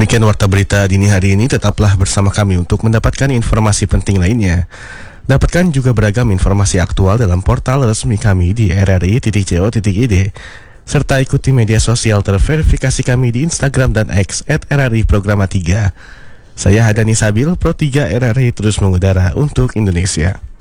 Demikian warta berita dini hari ini, tetaplah bersama kami untuk mendapatkan informasi penting lainnya. Dapatkan juga beragam informasi aktual dalam portal resmi kami di rri.co.id, serta ikuti media sosial terverifikasi kami di Instagram dan X @RRI Programa 3. Saya Hadani Sabil, Pro 3 RRI terus mengudara untuk Indonesia.